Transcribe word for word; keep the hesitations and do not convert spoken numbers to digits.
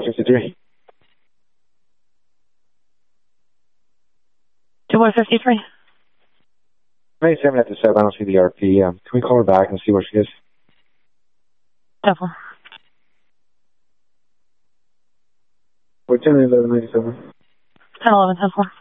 fifty-three. two one fifty-three. twenty-seven at the seven, I don't see the R P. Um, can we call her back and see where she is? Definitely. We're ten eleven ninety-seven. ten eleven ten four.